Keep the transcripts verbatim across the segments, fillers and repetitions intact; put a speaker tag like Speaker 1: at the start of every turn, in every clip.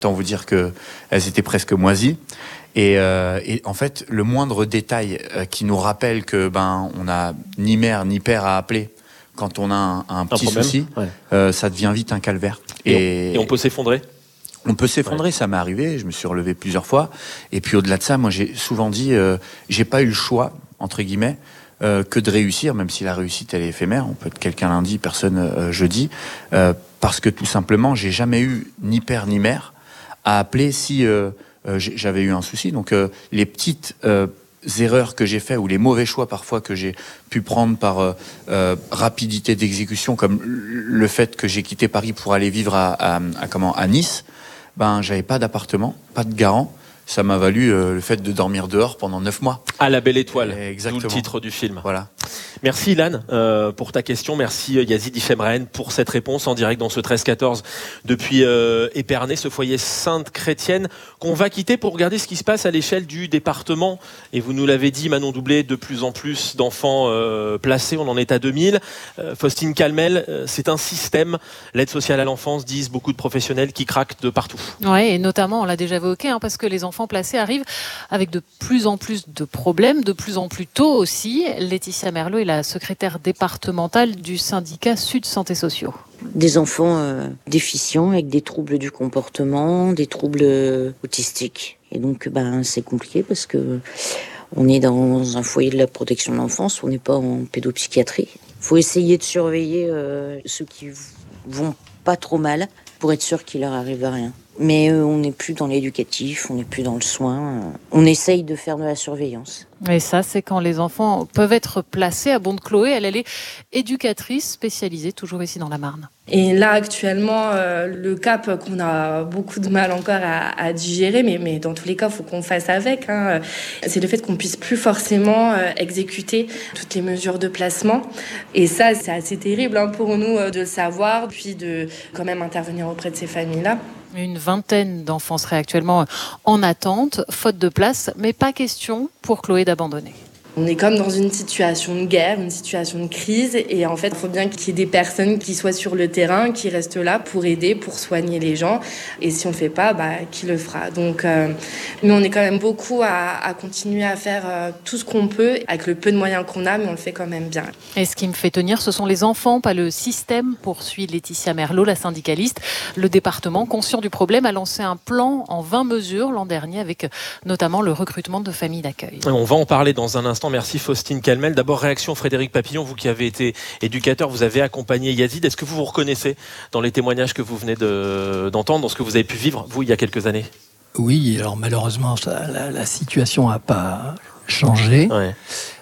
Speaker 1: Autant vous dire qu'elles étaient presque moisies. Et, euh, et en fait, le moindre détail euh, qui nous rappelle que ben on n'a ni mère ni père à appeler quand on a un, un petit un souci, ouais. euh, ça devient vite un calvaire.
Speaker 2: Et, et, on, et on peut s'effondrer.
Speaker 1: On peut s'effondrer, ouais. Ça m'est arrivé. Je me suis relevé plusieurs fois. Et puis au-delà de ça, moi j'ai souvent dit, euh, j'ai pas eu le choix entre guillemets euh, que de réussir, même si la réussite elle est éphémère. On peut être quelqu'un lundi, personne euh, jeudi, euh, parce que tout simplement, j'ai jamais eu ni père ni mère à appeler si euh, euh, j'avais eu un souci. Donc euh, les petites euh, erreurs que j'ai fait ou les mauvais choix parfois que j'ai pu prendre par euh, euh, rapidité d'exécution, comme le fait que j'ai quitté Paris pour aller vivre à, à, à comment à Nice, ben j'avais pas d'appartement, pas de garant. Ça m'a valu euh, le fait de dormir dehors pendant neuf mois.
Speaker 2: À la belle étoile,
Speaker 1: d'où
Speaker 2: le titre du film.
Speaker 1: Voilà.
Speaker 2: Merci Ilan euh, pour ta question. Merci Yazid Ifemraen pour cette réponse en direct dans ce treize quatorze depuis euh, Épernay, ce foyer Sainte-Chrétienne qu'on va quitter pour regarder ce qui se passe à l'échelle du département. Et vous nous l'avez dit, Manon Doublé, de plus en plus d'enfants euh, placés, on en est à deux mille. Euh, Faustine Calmel, euh, c'est un système, l'aide sociale à l'enfance, disent beaucoup de professionnels, qui craquent de partout.
Speaker 3: Oui, et notamment, on l'a déjà évoqué, hein, parce que les enfants placés arrivent avec de plus en plus de problèmes, de plus en plus tôt aussi. Laetitia Merlot est la secrétaire départementale du syndicat Sud Santé Sociaux.
Speaker 4: Des enfants euh, déficients avec des troubles du comportement, des troubles euh, autistiques. Et donc, ben, c'est compliqué parce que on est dans un foyer de la protection de l'enfance, on n'est pas en pédopsychiatrie. Il faut essayer de surveiller euh, ceux qui vont pas trop mal pour être sûr qu'il leur arrive à rien. Mais euh, on n'est plus dans l'éducatif, on n'est plus dans le soin. On essaye de faire de la surveillance.
Speaker 3: Et ça, c'est quand les enfants peuvent être placés à Bonde-Chloé. Elle, elle est éducatrice spécialisée, toujours ici dans la Marne.
Speaker 5: Et là, actuellement, euh, le cap qu'on a beaucoup de mal encore à, à digérer, mais, mais dans tous les cas, il faut qu'on fasse avec, hein, c'est le fait qu'on puisse plus forcément euh, exécuter toutes les mesures de placement. Et ça, c'est assez terrible hein, pour nous euh, de le savoir, puis de quand même intervenir auprès de ces familles-là.
Speaker 3: Une vingtaine d'enfants seraient actuellement en attente, faute de place, mais pas question pour Chloé d'abandonner.
Speaker 5: On est comme dans une situation de guerre, une situation de crise, et en fait, il faut bien qu'il y ait des personnes qui soient sur le terrain, qui restent là pour aider, pour soigner les gens. Et si on ne fait pas, bah, qui le fera ? Donc, euh, nous, on est quand même beaucoup à, à continuer à faire euh, tout ce qu'on peut, avec le peu de moyens qu'on a, mais on le fait quand même bien.
Speaker 3: Et ce qui me fait tenir, ce sont les enfants, pas le système, poursuit Laetitia Merlot, la syndicaliste. Le département, conscient du problème, a lancé un plan en vingt mesures l'an dernier, avec notamment le recrutement de familles d'accueil.
Speaker 2: On va en parler dans un instant. Merci Faustine Calmel. D'abord, réaction Frédéric Papillon, vous qui avez été éducateur, vous avez accompagné Yazid. Est-ce que vous vous reconnaissez dans les témoignages que vous venez de, d'entendre, dans ce que vous avez pu vivre, vous, il y a quelques années ?
Speaker 6: Oui, alors malheureusement, ça, la, la situation n'a pas changé. Ouais.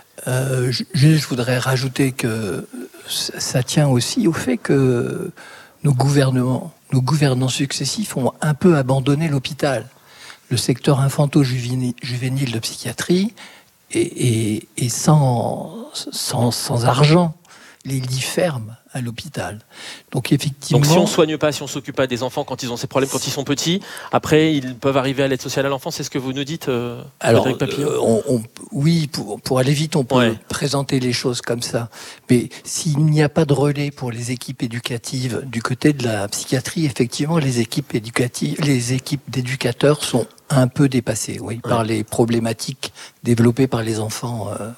Speaker 6: Euh, je, je voudrais rajouter que ça tient aussi au fait que nos gouvernements, nos gouvernants successifs ont un peu abandonné l'hôpital. Le secteur infanto-juvénile de psychiatrie Et, et, et sans, sans, sans argent, les lits ferment à l'hôpital. Donc effectivement.
Speaker 2: Donc si on ne soigne pas, si on ne s'occupe pas des enfants quand ils ont ces problèmes, quand ils sont petits, après ils peuvent arriver à l'aide sociale à l'enfance, c'est ce que vous nous dites, euh,
Speaker 6: Alors, euh, on, on, oui, pour, pour aller vite, on peut ouais. présenter les choses comme ça. Mais s'il n'y a pas de relais pour les équipes éducatives du côté de la psychiatrie, effectivement, les équipes éducatives, les équipes d'éducateurs sont un peu dépassées, oui, ouais. par les problématiques développées par les enfants. Euh,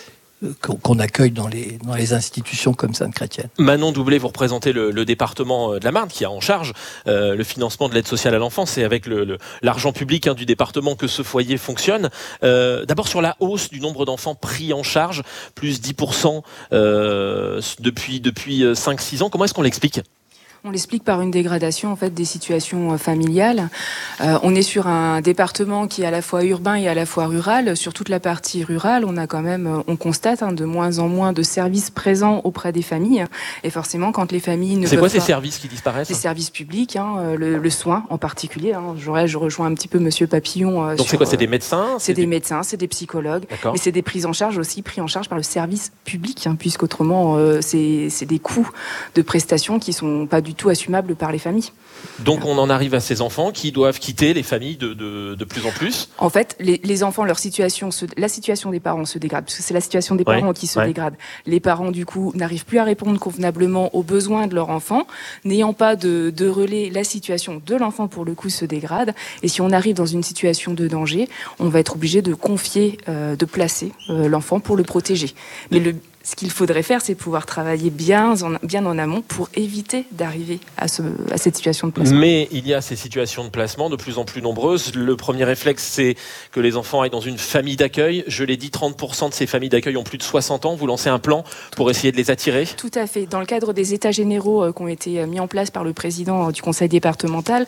Speaker 6: qu'on accueille dans les, dans les institutions comme Sainte-Chrétienne.
Speaker 2: Manon Doublé, vous représentez le, le département de la Marne qui a en charge euh, le financement de l'aide sociale à l'enfance. C'est avec le, le, l'argent public hein, du département que ce foyer fonctionne. Euh, d'abord sur la hausse du nombre d'enfants pris en charge, plus dix pour cent euh, depuis, depuis cinq six ans. Comment est-ce qu'on l'explique ?
Speaker 7: On l'explique par une dégradation en fait des situations familiales. Euh, on est sur un département qui est à la fois urbain et à la fois rural. Sur toute la partie rurale, on a quand même, on constate hein, de moins en moins de services présents auprès des familles. Et forcément, quand les familles ne
Speaker 2: c'est
Speaker 7: peuvent
Speaker 2: quoi
Speaker 7: pas...
Speaker 2: ces services qui disparaissent ?
Speaker 7: Les services publics, hein, le, le soin en particulier. Hein. J'aurais, je rejoins un petit peu Monsieur Papillon. Euh,
Speaker 2: Donc
Speaker 7: sur,
Speaker 2: c'est quoi ? C'est des médecins ?
Speaker 7: C'est, c'est des, des médecins, c'est des psychologues, D'accord. mais c'est des prises en charge aussi, pris en charge par le service public, hein, puisqu'autrement, euh, c'est, c'est des coûts de prestations qui sont pas du du tout assumable par les familles.
Speaker 2: Donc on en arrive à ces enfants qui doivent quitter les familles de, de, de plus en plus.
Speaker 7: En fait, les, les enfants, leur situation, se, la situation des parents se dégrade, parce que c'est la situation des parents ouais, qui se ouais. dégrade. Les parents, du coup, n'arrivent plus à répondre convenablement aux besoins de leur enfant. N'ayant pas de, de relais, la situation de l'enfant, pour le coup, se dégrade. Et si on arrive dans une situation de danger, on va être obligé de confier, euh, de placer euh, l'enfant pour le protéger. Mais le Ce qu'il faudrait faire, c'est pouvoir travailler bien en, bien en amont pour éviter d'arriver à, ce, à cette situation de placement.
Speaker 2: Mais il y a ces situations de placement de plus en plus nombreuses. Le premier réflexe, c'est que les enfants aillent dans une famille d'accueil. Je l'ai dit, trente pour cent de ces familles d'accueil ont plus de soixante ans. Vous lancez un plan pour essayer de les attirer ?
Speaker 7: Tout à fait. Dans le cadre des états généraux euh, qui ont été mis en place par le président du conseil départemental,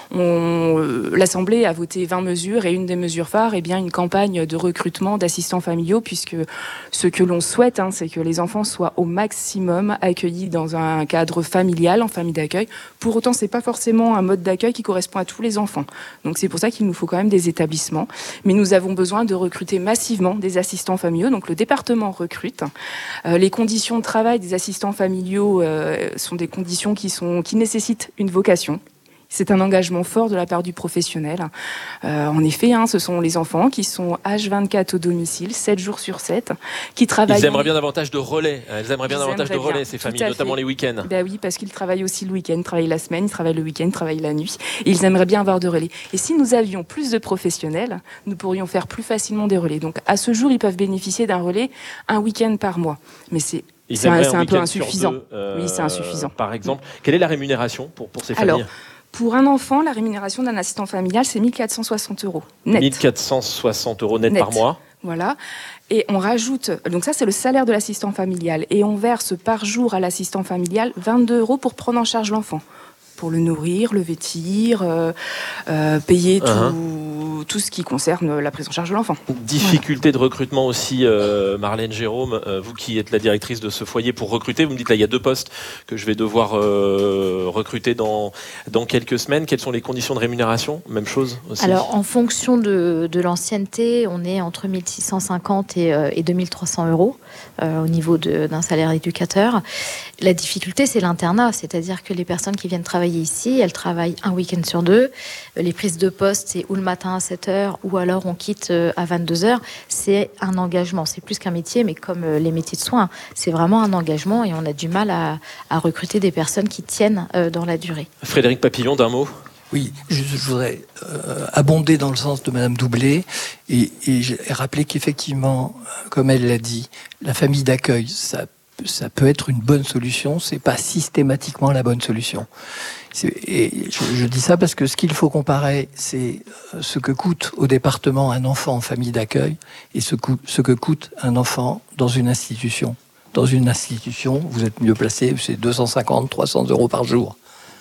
Speaker 7: on, euh, l'Assemblée a voté vingt mesures et une des mesures phares est bien une campagne de recrutement d'assistants familiaux, puisque ce que l'on souhaite, hein, c'est que les enfants soient au maximum accueillis dans un cadre familial, en famille d'accueil. Pour autant, c'est pas forcément un mode d'accueil qui correspond à tous les enfants. Donc c'est pour ça qu'il nous faut quand même des établissements. Mais nous avons besoin de recruter massivement des assistants familiaux. Donc le département recrute. Euh, les conditions de travail des assistants familiaux euh, sont des conditions qui sont, qui nécessitent une vocation. C'est un engagement fort de la part du professionnel. Euh, en effet, hein, ce sont les enfants qui sont H vingt-quatre au domicile, sept jours sur sept, qui travaillent...
Speaker 2: Ils aimeraient bien davantage de relais. Ils aimeraient bien
Speaker 7: ils
Speaker 2: davantage de relais, bien. Ces familles, notamment les week-ends.
Speaker 7: Ben oui, parce qu'ils travaillent aussi le week-end, ils travaillent la semaine, ils travaillent le week-end, ils travaillent la nuit. Et ils aimeraient bien avoir de relais. Et si nous avions plus de professionnels, nous pourrions faire plus facilement des relais. Donc à ce jour, ils peuvent bénéficier d'un relais un week-end par mois. Mais c'est... C'est un, c'est un peu insuffisant.
Speaker 2: Deux, euh,
Speaker 7: oui, c'est insuffisant.
Speaker 2: Par exemple, quelle est la rémunération pour, pour ces familles ?
Speaker 7: Alors, pour un enfant, la rémunération d'un assistant familial, c'est mille quatre cent soixante euros net.
Speaker 2: mille quatre cent soixante euros net, net par mois.
Speaker 7: Voilà. Et on rajoute, donc ça c'est le salaire de l'assistant familial, et on verse par jour à l'assistant familial vingt-deux euros pour prendre en charge l'enfant, pour le nourrir, le vêtir, euh, euh, payer tout, uh-huh. tout ce qui concerne la prise en charge de l'enfant.
Speaker 2: Difficulté voilà. de recrutement aussi, euh, Marlène Jérôme, euh, vous qui êtes la directrice de ce foyer pour recruter, vous me dites là il y a deux postes que je vais devoir euh, recruter dans, dans quelques semaines. Quelles sont les conditions de rémunération ? Même chose aussi.
Speaker 8: Alors en fonction de, de l'ancienneté, on est entre mille six cent cinquante et, euh, et deux mille trois cents euros euh, au niveau de, d'un salaire éducateur. La difficulté c'est l'internat, c'est-à-dire que les personnes qui viennent travailler ici, elles travaillent un week-end sur deux. Les prises de poste, c'est ou le matin à sept heures ou alors on quitte à vingt-deux heures. C'est un engagement, c'est plus qu'un métier, mais comme les métiers de soins, c'est vraiment un engagement et on a du mal à, à recruter des personnes qui tiennent dans la durée.
Speaker 2: Frédéric Papillon, d'un mot ?
Speaker 6: Oui, je, je voudrais euh, abonder dans le sens de Madame Doublet et, et, et rappeler qu'effectivement, comme elle l'a dit, la famille d'accueil, ça ça peut être une bonne solution, c'est pas systématiquement la bonne solution. C'est, et je, je dis ça parce que ce qu'il faut comparer, c'est ce que coûte au département un enfant en famille d'accueil et ce, coût, ce que coûte un enfant dans une institution. Dans une institution, vous êtes mieux placé, c'est deux cent cinquante, trois cents euros par jour.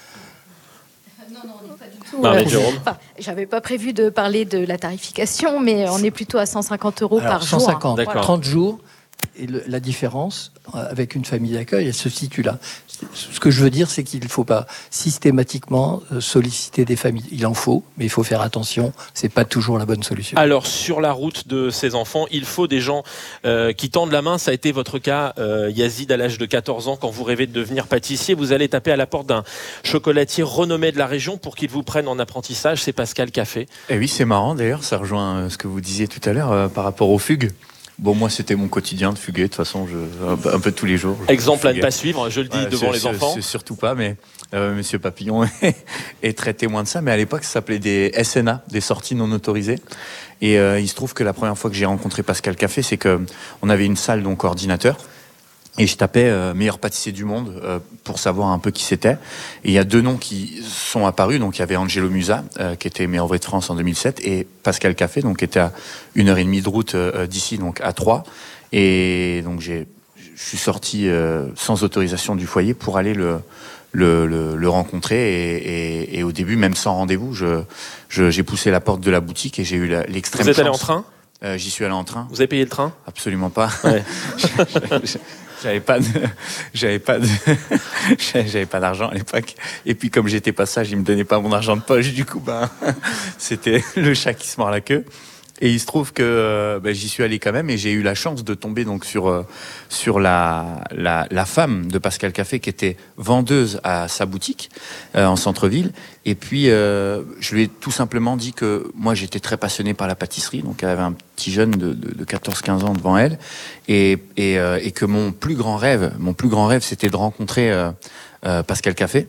Speaker 2: Marlène Jérôme.
Speaker 8: Enfin, j'avais pas prévu de parler de la tarification, mais on est plutôt à cent cinquante euros
Speaker 6: Alors,
Speaker 8: par
Speaker 6: cent cinquante,
Speaker 8: jour.
Speaker 6: trente jours. Et le, la différence avec une famille d'accueil, elle se situe là. Ce que je veux dire, c'est qu'il ne faut pas systématiquement solliciter des familles. Il en faut, mais il faut faire attention. C'est pas toujours la bonne solution.
Speaker 2: Alors, sur la route de ces enfants, il faut des gens euh, qui tendent la main. Ça a été votre cas, euh, Yazid, à l'âge de quatorze ans, quand vous rêvez de devenir pâtissier. Vous allez taper à la porte d'un chocolatier renommé de la région pour qu'il vous prenne en apprentissage. C'est Pascal Café.
Speaker 1: Et oui, c'est marrant d'ailleurs. Ça rejoint ce que vous disiez tout à l'heure euh, par rapport aux fugues. Bon, moi, c'était mon quotidien de fuguer, de toute façon, je, un, peu, un peu tous les jours.
Speaker 2: Exemple à ne pas suivre, je le dis ouais, devant les enfants.
Speaker 1: C'est surtout pas, mais euh, Monsieur Papillon est, est très témoin de ça. Mais à l'époque, ça s'appelait des S N A, des sorties non autorisées. Et euh, il se trouve que la première fois que j'ai rencontré Pascal Café, c'est qu'on avait une salle, donc ordinateur. Et je tapais euh, meilleur pâtissier du monde euh, pour savoir un peu qui c'était. Et il y a deux noms qui sont apparus. Donc il y avait Angelo Musa, euh, qui était meilleur ouvrier de France en deux mille sept, et Pascal Café, donc qui était à une heure et demie de route euh, d'ici, donc à Troyes. Et donc j'ai, je suis sorti euh, sans autorisation du foyer pour aller le le, le, le rencontrer. Et, et, et au début, même sans rendez-vous, je, je j'ai poussé la porte de la boutique et j'ai eu la, l'extrême chance.
Speaker 2: Vous êtes allé en train ?
Speaker 1: euh, J'y suis allé en train.
Speaker 2: Vous avez payé le train ?
Speaker 1: Absolument pas.
Speaker 2: Ouais.
Speaker 1: J'avais pas de, j'avais pas de, j'avais pas d'argent à l'époque. Et puis comme j'étais pas sage, ils me donnaient pas mon argent de poche. Du coup, ben, c'était le chat qui se mord la queue. Et il se trouve que euh, bah, j'y suis allé quand même et j'ai eu la chance de tomber donc sur euh, sur la, la la femme de Pascal Café qui était vendeuse à sa boutique euh, en centre-ville. Et puis euh, je lui ai tout simplement dit que moi j'étais très passionné par la pâtisserie, donc elle avait un petit jeune de, de, de quatorze quinze ans devant elle, et et, euh, et que mon plus grand rêve, mon plus grand rêve, c'était de rencontrer euh, euh, Pascal Café.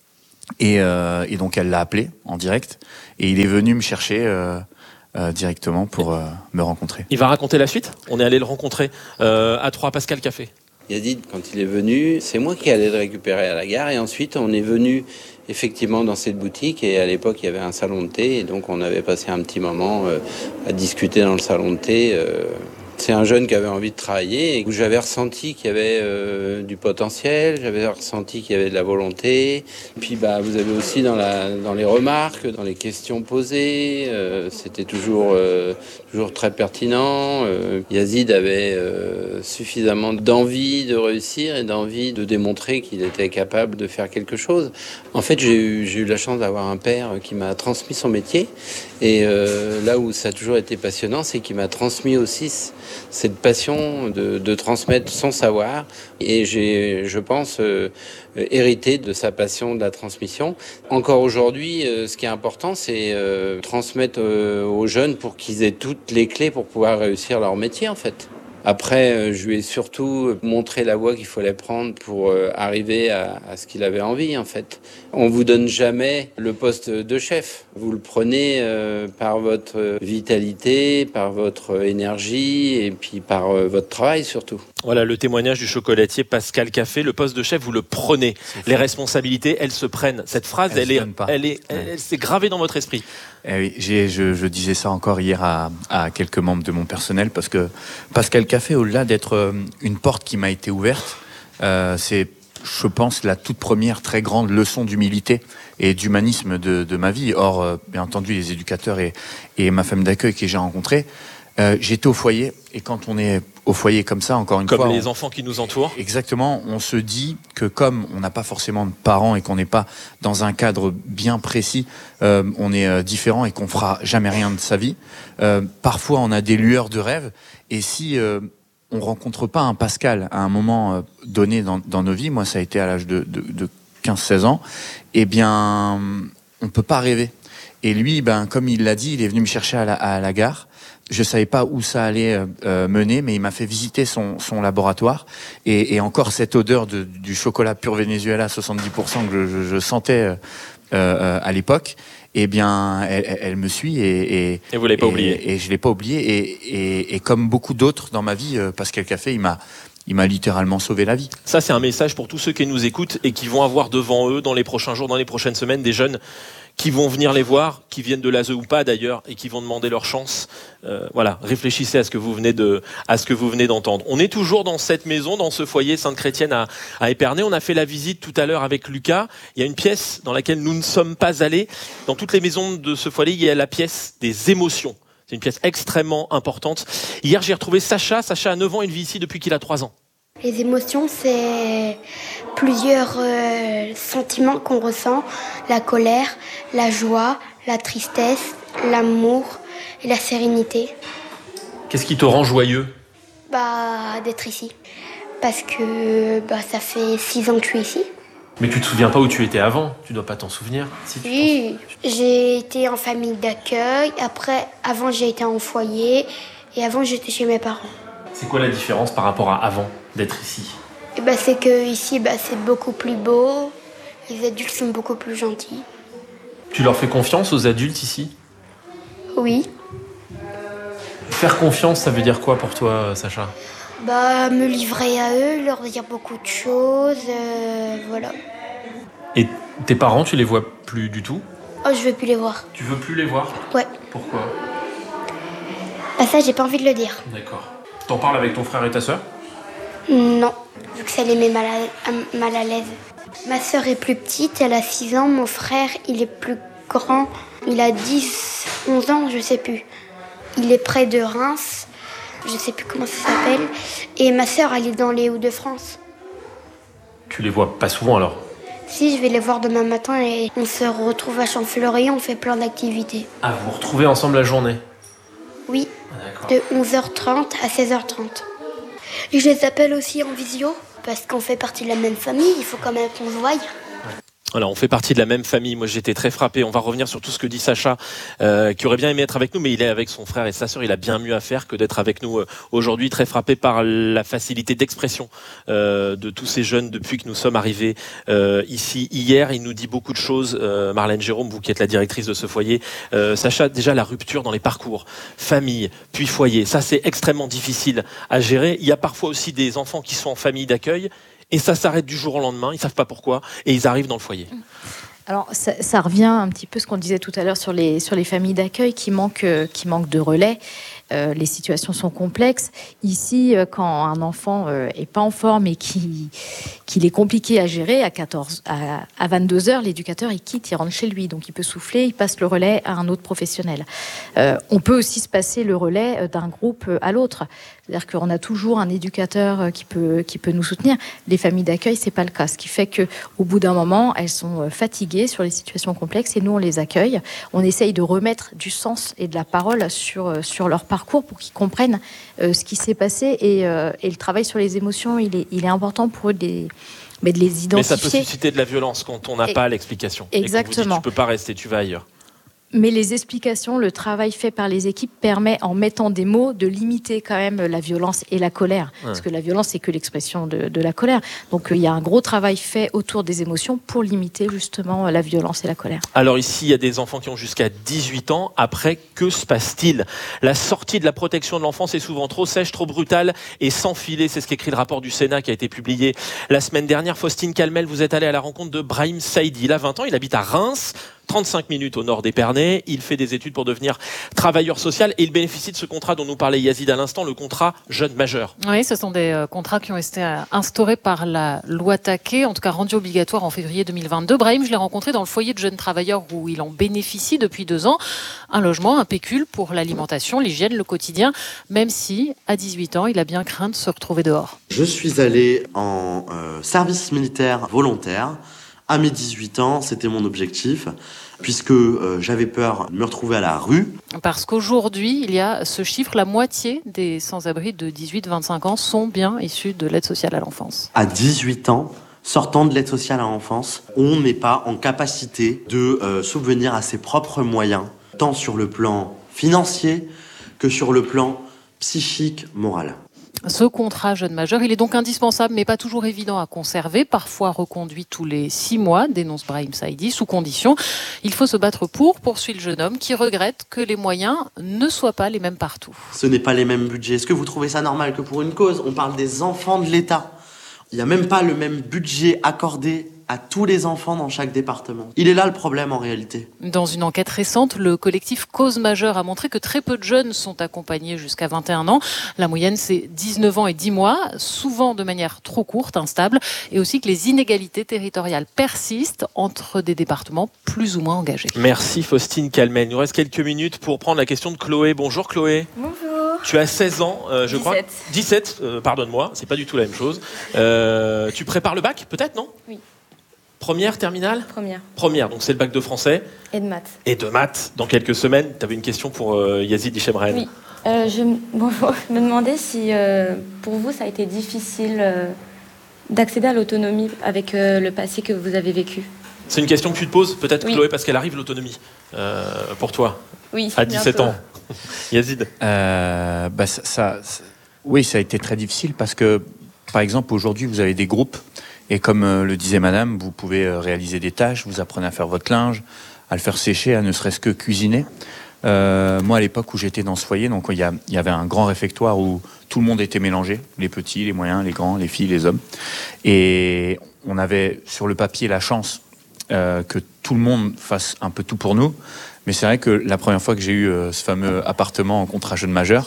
Speaker 1: Et, euh, et donc elle l'a appelé en direct et il est venu me chercher. Euh, Euh, directement pour euh, me rencontrer.
Speaker 2: Il va raconter la suite. On est allé le rencontrer euh, à Troyes, Pascal Café.
Speaker 9: Yazid, quand il est venu, c'est moi qui allais le récupérer à la gare et ensuite on est venu effectivement dans cette boutique et à l'époque il y avait un salon de thé et donc on avait passé un petit moment euh, à discuter dans le salon de thé. Euh, C'est un jeune qui avait envie de travailler et où j'avais ressenti qu'il y avait euh, du potentiel, j'avais ressenti qu'il y avait de la volonté. Puis bah, vous avez aussi dans, la, dans les remarques, dans les questions posées, euh, c'était toujours, euh, toujours très pertinent. Euh, Yazid avait euh, suffisamment d'envie de réussir et d'envie de démontrer qu'il était capable de faire quelque chose. En fait, j'ai eu, j'ai eu la chance d'avoir un père qui m'a transmis son métier. Et euh, là où ça a toujours été passionnant, c'est qu'il m'a transmis aussi cette passion de, de transmettre son savoir. Et j'ai, je pense, euh, hérité de sa passion de la transmission. Encore aujourd'hui, euh, ce qui est important, c'est euh, transmettre euh, aux jeunes pour qu'ils aient toutes les clés pour pouvoir réussir leur métier, en fait. Après, je lui ai surtout montré la voie qu'il fallait prendre pour arriver à, à ce qu'il avait envie, en fait. On vous donne jamais le poste de chef. Vous le prenez euh, par votre vitalité, par votre énergie et puis par euh, votre travail surtout.
Speaker 2: Voilà le témoignage du chocolatier Pascal Café. Le poste de chef, vous le prenez. Les responsabilités, elles se prennent. Cette phrase, elle, elle, est, elle, est, elle, elle s'est gravée dans votre esprit.
Speaker 1: Eh oui, j'ai, je, je disais ça encore hier à, à quelques membres de mon personnel parce que Pascal Café, au-delà d'être une porte qui m'a été ouverte, euh, c'est, je pense, la toute première très grande leçon d'humilité et d'humanisme de, de ma vie. Or, euh, bien entendu, les éducateurs et, et ma femme d'accueil que j'ai rencontrée, euh, j'étais au foyer et quand on est au foyer comme ça, encore une
Speaker 2: comme
Speaker 1: fois...
Speaker 2: Comme les
Speaker 1: on,
Speaker 2: enfants qui nous entourent.
Speaker 1: Exactement, on se dit que comme on n'a pas forcément de parents et qu'on n'est pas dans un cadre bien précis, euh, on est euh, différent et qu'on fera jamais rien de sa vie. Euh, parfois, on a des lueurs de rêve et si... Euh, on rencontre pas un Pascal à un moment donné dans, dans nos vies, moi ça a été à l'âge de, de, de quinze seize ans, eh bien on peut pas rêver. Et lui, ben, comme il l'a dit, il est venu me chercher à la, à la gare. Je savais pas où ça allait euh, mener, mais il m'a fait visiter son, son laboratoire. Et, et encore cette odeur de, du chocolat pur Venezuela à soixante-dix pour cent que je, je sentais euh, euh, à l'époque, eh bien, elle, elle me suit et, et,
Speaker 2: et vous l'avez pas
Speaker 1: et,
Speaker 2: oublié.
Speaker 1: Et je l'ai pas oublié. Et, et, et comme beaucoup d'autres dans ma vie, Pascal Café, il m'a, il m'a littéralement sauvé la vie.
Speaker 2: Ça, c'est un message pour tous ceux qui nous écoutent et qui vont avoir devant eux, dans les prochains jours, dans les prochaines semaines, des jeunes qui vont venir les voir, qui viennent de l'A S E ou pas d'ailleurs, et qui vont demander leur chance. Euh, voilà, réfléchissez à ce que vous venez de, à ce que vous venez d'entendre. On est toujours dans cette maison, dans ce foyer Sainte-Chrétienne à, à Épernay. On a fait la visite tout à l'heure avec Lucas. Il y a une pièce dans laquelle nous ne sommes pas allés. Dans toutes les maisons de ce foyer, il y a la pièce des émotions. C'est une pièce extrêmement importante. Hier, j'ai retrouvé Sacha. Sacha a neuf ans, il vit ici depuis qu'il a trois ans.
Speaker 10: Les émotions, c'est plusieurs euh, sentiments qu'on ressent. La colère, la joie, la tristesse, l'amour et la sérénité.
Speaker 2: Qu'est-ce qui te rend joyeux ?
Speaker 10: Bah, d'être ici. Parce que bah, ça fait six ans que je suis ici.
Speaker 2: Mais tu te souviens pas où tu étais avant ? Tu dois pas t'en souvenir ? Si, tu
Speaker 10: oui, j'ai été en famille d'accueil. Après, avant, j'ai été en foyer. Et avant, j'étais chez mes parents.
Speaker 2: C'est quoi la différence par rapport à avant d'être ici ?
Speaker 10: Et bah, c'est que ici, bah, c'est beaucoup plus beau. Les adultes sont beaucoup plus gentils.
Speaker 2: Tu leur fais confiance aux adultes ici ?
Speaker 10: Oui.
Speaker 2: Faire confiance, ça veut dire quoi pour toi, Sacha ?
Speaker 10: Bah, me livrer à eux, leur dire beaucoup de choses, euh, voilà.
Speaker 2: Et tes parents, tu les vois plus du tout ?
Speaker 10: Oh, je veux plus les voir.
Speaker 2: Tu veux plus les voir ?
Speaker 10: Ouais.
Speaker 2: Pourquoi ?
Speaker 10: Bah ça, j'ai pas envie de le dire.
Speaker 2: D'accord. T'en parles avec ton frère et ta sœur ?
Speaker 10: Non, vu que ça les met mal à, mal à l'aise. Ma sœur est plus petite, elle a six ans. Mon frère, il est plus grand. Il a dix, onze ans, je sais plus. Il est près de Reims. Je sais plus comment ça s'appelle. Et ma sœur, elle est dans les Hauts-de-France.
Speaker 2: Tu les vois pas souvent alors ?
Speaker 10: Si, je vais les voir demain matin et on se retrouve à Champfleury, on fait plein d'activités.
Speaker 2: Ah, vous vous retrouvez ensemble la journée ?
Speaker 10: Oui,
Speaker 2: D'accord.
Speaker 10: de onze heures trente à seize heures trente. Et je les appelle aussi en visio, parce qu'on fait partie de la même famille, il faut quand même qu'on se voie.
Speaker 2: Voilà, on fait partie de la même famille. Moi, j'étais très frappé. On va revenir sur tout ce que dit Sacha, euh, qui aurait bien aimé être avec nous, mais il est avec son frère et sa sœur. Il a bien mieux à faire que d'être avec nous euh, aujourd'hui. Très frappé par la facilité d'expression euh, de tous ces jeunes depuis que nous sommes arrivés euh, ici hier. Il nous dit beaucoup de choses. Euh, Marlène Jérôme, vous qui êtes la directrice de ce foyer. Euh, Sacha, déjà la rupture dans les parcours, famille, puis foyer. Ça, c'est extrêmement difficile à gérer. Il y a parfois aussi des enfants qui sont en famille d'accueil. Et ça s'arrête du jour au lendemain, ils ne savent pas pourquoi, et ils arrivent dans le foyer.
Speaker 8: Alors, ça, ça revient un petit peu à ce qu'on disait tout à l'heure sur les, sur les familles d'accueil qui manquent, euh, qui manquent de relais. Euh, les situations sont complexes. Ici, euh, quand un enfant euh, est pas en forme et qui, qu'il est compliqué à gérer, à, quatorze, à, à vingt-deux heures, l'éducateur, il quitte, il rentre chez lui. Donc, il peut souffler, il passe le relais à un autre professionnel. Euh, on peut aussi se passer le relais d'un groupe à l'autre. C'est-à-dire qu'on a toujours un éducateur qui peut, qui peut nous soutenir. Les familles d'accueil, c'est pas le cas. Ce qui fait qu'au bout d'un moment, elles sont fatiguées sur les situations complexes et nous, on les accueille. On essaye de remettre du sens et de la parole sur, sur leur parcours pour qu'ils comprennent euh, ce qui s'est passé. Et, euh, et le travail sur les émotions, il est, il est important pour eux de les, mais de les identifier.
Speaker 2: Mais ça peut susciter de la violence quand on n'a pas l'explication.
Speaker 8: Exactement.
Speaker 2: Et qu'on vous dit, tu peux pas rester, tu vas ailleurs.
Speaker 8: Mais les explications, le travail fait par les équipes permet, en mettant des mots, de limiter quand même la violence et la colère. Ouais. Parce que la violence, c'est que l'expression de, de la colère. Donc il euh, y a un gros travail fait autour des émotions pour limiter justement la violence et la colère.
Speaker 2: Alors ici, il y a des enfants qui ont jusqu'à dix-huit ans. Après, que se passe-t-il ? La sortie de la protection de l'enfance est souvent trop sèche, trop brutale et sans filet. C'est ce qu'écrit le rapport du Sénat qui a été publié la semaine dernière. Faustine Calmel, vous êtes allée à la rencontre de Brahim Saïdi. Il a vingt ans, il habite à Reims. trente-cinq minutes au nord d'Épernay. Il fait des études pour devenir travailleur social et il bénéficie de ce contrat dont nous parlait Yazid à l'instant, le contrat jeune majeur.
Speaker 3: Oui, ce sont des euh, contrats qui ont été euh, instaurés par la loi Taquet, en tout cas rendus obligatoires en février deux mille vingt-deux. Brahim, je l'ai rencontré dans le foyer de jeunes travailleurs où il en bénéficie depuis deux ans. Un logement, un pécule pour l'alimentation, l'hygiène, le quotidien, même si, à dix-huit ans, il a bien craint de se retrouver dehors.
Speaker 11: Je suis allé en euh, service militaire volontaire. À mes dix-huit ans, c'était mon objectif, puisque euh, j'avais peur de me retrouver à la rue.
Speaker 3: Parce qu'aujourd'hui, il y a ce chiffre, la moitié des sans-abri de dix-huit à vingt-cinq ans sont bien issus de l'aide sociale à l'enfance.
Speaker 11: À dix-huit ans, sortant de l'aide sociale à l'enfance, on n'est pas en capacité de euh, subvenir à ses propres moyens, tant sur le plan financier que sur le plan psychique, moral.
Speaker 3: Ce contrat jeune majeur, il est donc indispensable, mais pas toujours évident à conserver, parfois reconduit tous les six mois, dénonce Brahim Saïdi, sous condition. Il faut se battre pour, poursuit le jeune homme, qui regrette que les moyens ne soient pas les mêmes partout.
Speaker 11: Ce n'est pas les mêmes budgets. Est-ce que vous trouvez ça normal que pour une cause, on parle des enfants de l'État ? Il n'y a même pas le même budget accordé à tous les enfants dans chaque département. Il est là le problème en réalité.
Speaker 3: Dans une enquête récente, le collectif Cause Majeure a montré que très peu de jeunes sont accompagnés jusqu'à vingt et un ans. La moyenne, c'est dix-neuf ans et dix mois, souvent de manière trop courte, instable, et aussi que les inégalités territoriales persistent entre des départements plus ou moins engagés.
Speaker 2: Merci Faustine Calmel. Il nous reste quelques minutes pour prendre la question de Chloé. Bonjour Chloé.
Speaker 12: Bonjour.
Speaker 2: Tu as seize ans, euh, je
Speaker 12: dix-sept.
Speaker 2: crois. dix-sept, euh, pardonne-moi, c'est pas du tout la même chose. Euh, tu prépares le bac, peut-être, non ?
Speaker 12: Oui.
Speaker 2: Première, terminale ?
Speaker 12: Première.
Speaker 2: Première, donc c'est le bac de français.
Speaker 12: Et de maths.
Speaker 2: Et de maths, dans quelques semaines. Tu avais une question pour euh, Yazid Ichemren.
Speaker 12: Oui. Euh, je, bonjour. Je me demandais si, euh, pour vous, ça a été difficile euh, d'accéder à l'autonomie avec euh, le passé que vous avez vécu.
Speaker 2: C'est une question que tu te poses, peut-être,
Speaker 12: oui.
Speaker 2: Chloé, parce qu'elle arrive, l'autonomie, euh, pour toi.
Speaker 12: Oui.
Speaker 2: À dix-sept ans. Yazid.
Speaker 1: Euh, bah, ça, ça, ça, oui, ça a été très difficile parce que, par exemple, aujourd'hui, vous avez des groupes. Et comme euh, le disait madame, vous pouvez euh, réaliser des tâches, vous apprenez à faire votre linge, à le faire sécher, à ne serait-ce que cuisiner. Euh, moi, à l'époque où j'étais dans ce foyer, donc il y, a, il y avait un grand réfectoire où tout le monde était mélangé, les petits, les moyens, les grands, les filles, les hommes. Et on avait sur le papier la chance euh, que tout le monde fasse un peu tout pour nous. Mais c'est vrai que la première fois que j'ai eu euh, ce fameux appartement en contrat jeune majeur,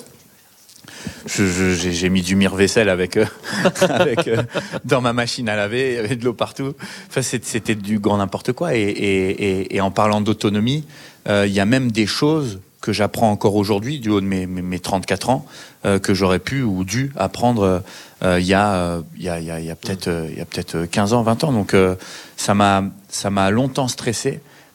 Speaker 1: Je, je, j'ai, j'ai mis du mire-vaisselle avec, euh, avec euh, dans ma machine à laver, il y avait de l'eau partout. Enfin, c'était, c'était du grand n'importe quoi. Et, et, et, et en parlant d'autonomie, euh, il y a même des choses que j'apprends encore aujourd'hui, du haut de mes, mes, mes trente-quatre ans, euh, que j'aurais pu ou dû apprendre euh, il y a, euh, il y a, il y a peut-être, euh, il y a peut-être quinze ans, vingt ans. Donc euh, ça m'a, ça m'a longtemps stressé.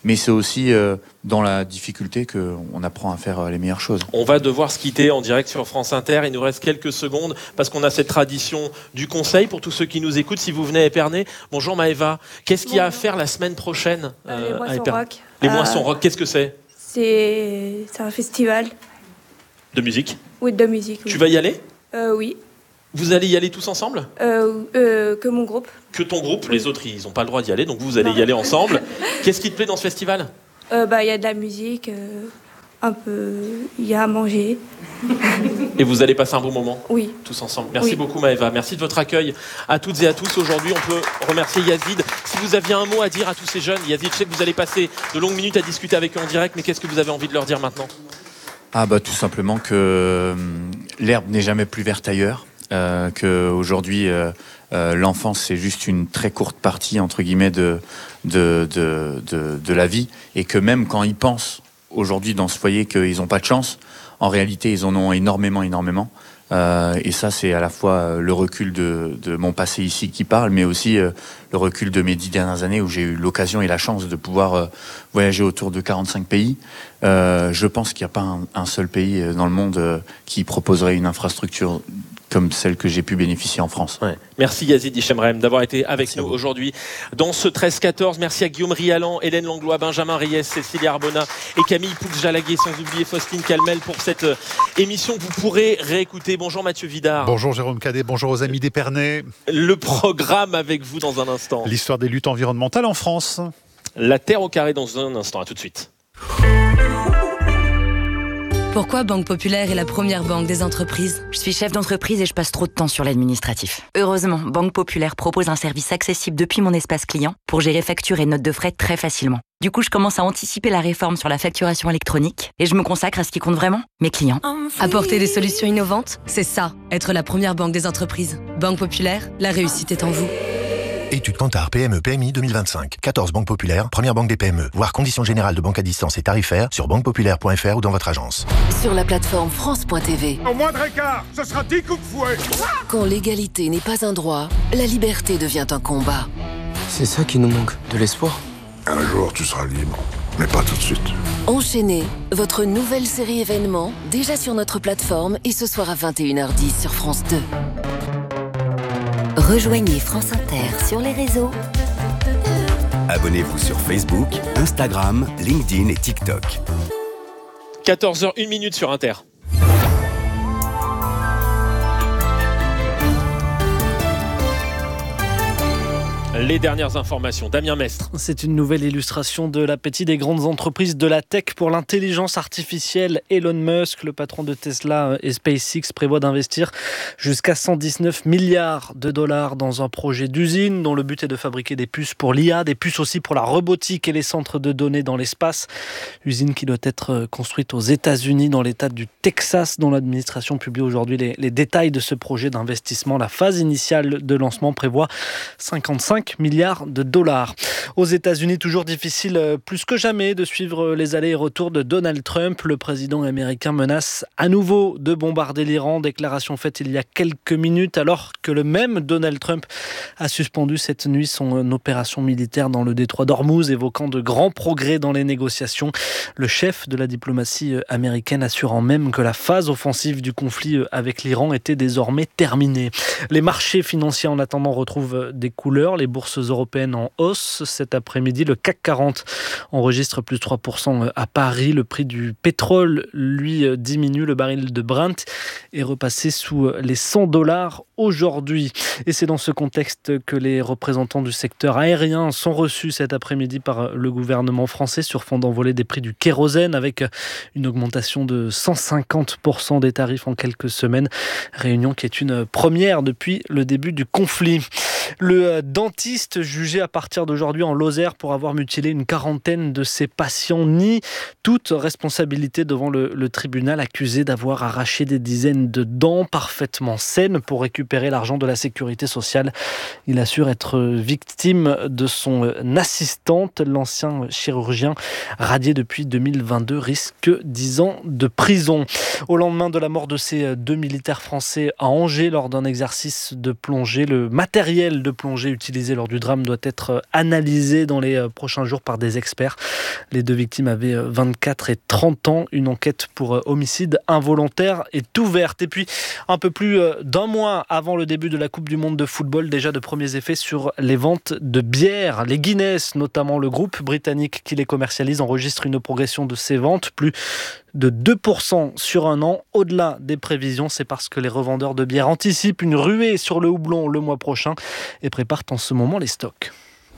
Speaker 1: mais c'est aussi euh, dans la difficulté qu'on apprend à faire les meilleures choses.
Speaker 2: On va devoir se quitter en direct sur France Inter. Il nous reste quelques secondes parce qu'on a cette tradition du conseil pour tous ceux qui nous écoutent. Si vous venez à Épernay, bonjour Maëva. Qu'est-ce qu'il y a à faire la semaine prochaine
Speaker 13: euh, Les Moissons Rock.
Speaker 2: Les euh, Moissons Rock, qu'est-ce que c'est
Speaker 13: c'est... c'est un festival.
Speaker 2: De musique?
Speaker 13: Oui, de musique. Oui.
Speaker 2: Tu vas y aller?
Speaker 13: euh, Oui.
Speaker 2: Vous allez y aller tous ensemble?
Speaker 13: euh, euh, Que mon groupe.
Speaker 2: Que ton groupe? Les autres, ils n'ont pas le droit d'y aller, donc vous allez non. y aller ensemble. Qu'est-ce qui te plaît dans ce festival?
Speaker 13: euh, bah, y a de la musique, euh, un peu... Il y a à manger.
Speaker 2: Et vous allez passer un bon moment?
Speaker 13: Oui.
Speaker 2: Tous ensemble. Merci
Speaker 13: oui.
Speaker 2: beaucoup Maëva. Merci de votre accueil à toutes et à tous. Aujourd'hui, on peut remercier Yazid. Si vous aviez un mot à dire à tous ces jeunes, Yazid, je sais que vous allez passer de longues minutes à discuter avec eux en direct, mais qu'est-ce que vous avez envie de leur dire maintenant?
Speaker 1: Ah bah tout simplement que euh, l'herbe n'est jamais plus verte ailleurs. Euh, qu'aujourd'hui, euh, euh, l'enfance, c'est juste une très courte partie, entre guillemets, de, de, de, de, de la vie. Et que même quand ils pensent, aujourd'hui, dans ce foyer, qu'ils n'ont pas de chance, en réalité, ils en ont énormément, énormément. Euh, et ça, c'est à la fois le recul de, de mon passé ici qui parle, mais aussi euh, le recul de mes dix dernières années où j'ai eu l'occasion et la chance de pouvoir euh, voyager autour de quarante-cinq pays. Euh, je pense qu'il n'y a pas un, un seul pays dans le monde euh, qui proposerait une infrastructure comme celle que j'ai pu bénéficier en France.
Speaker 2: Ouais. Merci Yazid Hichemrem d'avoir été avec Merci nous aujourd'hui dans ce treize quatorze. Merci à Guillaume Rialan, Hélène Langlois, Benjamin Reyes, Cécilia Arbona et Camille Poux-Jalaguet, sans oublier Faustine Calmel pour cette émission que vous pourrez réécouter. Bonjour Mathieu Vidard.
Speaker 14: Bonjour Jérôme Cadet, bonjour aux amis d'Épernay.
Speaker 2: Le programme avec vous dans un instant.
Speaker 14: L'histoire des luttes environnementales en France.
Speaker 2: La Terre au carré dans un instant, à tout de suite.
Speaker 15: Pourquoi Banque Populaire est la première banque des entreprises?
Speaker 16: Je suis chef d'entreprise et je passe trop de temps sur l'administratif. Heureusement, Banque Populaire propose un service accessible depuis mon espace client pour gérer factures et notes de frais très facilement. Du coup, je commence à anticiper la réforme sur la facturation électronique et je me consacre à ce qui compte vraiment, mes clients.
Speaker 15: Apporter des solutions innovantes, c'est ça, être la première banque des entreprises. Banque Populaire, la réussite est en vous.
Speaker 17: Étude Kantar P M E P M I deux mille vingt-cinq. quatorze banques populaires, première banque des P M E. Voir conditions générales de banque à distance et tarifaires sur banque populaire point f r ou dans votre agence.
Speaker 18: Sur la plateforme France point t v.
Speaker 19: Au moindre écart, ce sera dix coups de fouet.
Speaker 18: Quand l'égalité n'est pas un droit, la liberté devient un combat.
Speaker 20: C'est ça qui nous manque, de l'espoir.
Speaker 19: Un jour, tu seras libre, mais pas tout de suite.
Speaker 18: Enchaînez, votre nouvelle série événement, déjà sur notre plateforme et ce soir à vingt et une heures dix sur France deux.
Speaker 21: Rejoignez France Inter sur les réseaux.
Speaker 22: Abonnez-vous sur Facebook, Instagram, LinkedIn et TikTok.
Speaker 2: quatorze heures une minute sur Inter. Les dernières informations, Damien Mestre.
Speaker 23: C'est une nouvelle illustration de l'appétit des grandes entreprises de la tech pour l'intelligence artificielle. Elon Musk, le patron de Tesla et SpaceX, prévoit d'investir jusqu'à cent dix-neuf milliards de dollars dans un projet d'usine dont le but est de fabriquer des puces pour l'I A, des puces aussi pour la robotique et les centres de données dans l'espace. Usine qui doit être construite aux États-Unis, dans l'État du Texas, dont l'administration publie aujourd'hui les, les détails de ce projet d'investissement. La phase initiale de lancement prévoit cinquante-cinq milliards de dollars. Aux États-Unis, toujours difficile plus que jamais de suivre les allers et retours de Donald Trump. Le président américain menace à nouveau de bombarder l'Iran. Déclaration faite il y a quelques minutes, alors que le même Donald Trump a suspendu cette nuit son opération militaire dans le détroit d'Ormuz, évoquant de grands progrès dans les négociations. Le chef de la diplomatie américaine assurant même que la phase offensive du conflit avec l'Iran était désormais terminée. Les marchés financiers en attendant retrouvent des couleurs. Les bourses européennes en hausse. Cet après-midi, le C A C quarante enregistre plus trois pour cent à Paris. Le prix du pétrole, lui, diminue. Le baril de Brent est repassé sous les cent dollars aujourd'hui. Et c'est dans ce contexte que les représentants du secteur aérien sont reçus cet après-midi par le gouvernement français sur fond d'envolée des prix du kérosène avec une augmentation de cent cinquante pour cent des tarifs en quelques semaines. Réunion qui est une première depuis le début du conflit. Le dentiste jugé à partir d'aujourd'hui en Lozère pour avoir mutilé une quarantaine de ses patients nie toute responsabilité devant le, le tribunal, accusé d'avoir arraché des dizaines de dents parfaitement saines pour récupérer l'argent de la sécurité sociale. Il assure être victime de son assistante. L'ancien chirurgien, radié depuis deux mille vingt-deux, risque dix ans de prison. Au lendemain de la mort de ces deux militaires français à Angers lors d'un exercice de plongée, le matériel de plongée utilisé utilisée lors du drame doit être analysée dans les prochains jours par des experts. Les deux victimes avaient vingt-quatre et trente ans. Une enquête pour homicide involontaire est ouverte. Et puis, un peu plus d'un mois avant le début de la Coupe du Monde de football, déjà de premiers effets sur les ventes de bières. Les Guinness, notamment le groupe britannique qui les commercialise, enregistre une progression de ses ventes, plus de deux pour cent sur un an, au-delà des prévisions. C'est parce que les revendeurs de bière anticipent une ruée sur le houblon le mois prochain et préparent en ce moment les stocks.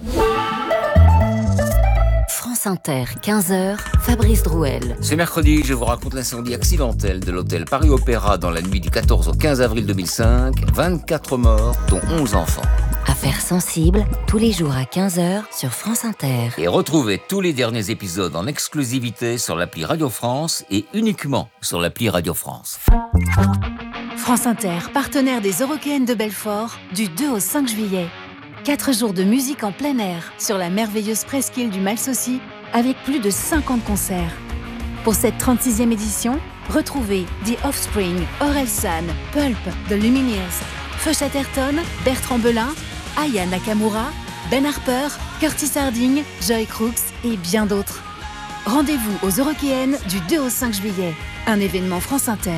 Speaker 21: France Inter, quinze heures, Fabrice Drouel.
Speaker 4: Ce mercredi, je vous raconte l'incendie accidentel de l'hôtel Paris Opéra dans la nuit du quatorze au quinze avril deux mille cinq. vingt-quatre morts, dont onze enfants.
Speaker 21: Affaires sensibles, tous les jours à quinze heures sur France Inter.
Speaker 4: Et retrouvez tous les derniers épisodes en exclusivité sur l'appli Radio France et uniquement sur l'appli Radio France.
Speaker 5: France Inter, partenaire des Eurockéennes de Belfort, du deux au cinq juillet. Quatre jours de musique en plein air sur la merveilleuse presqu'île du Malsaucy avec plus de cinquante concerts. Pour cette trente-sixième édition, retrouvez The Offspring, Orelsan, Pulp, The Lumineers, Feu Chatterton, Bertrand Belin, Aya Nakamura, Ben Harper, Curtis Harding, Joy Crooks et bien d'autres. Rendez-vous aux Eurockéennes du deux au cinq juillet. Un événement France Inter.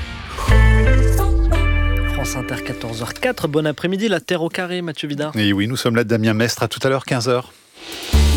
Speaker 23: France Inter, quatorze heures zéro quatre. Bon après-midi, la Terre au carré, Mathieu Vidard.
Speaker 14: Et oui, nous sommes là, Damien Mestre. À tout à l'heure, quinze heures.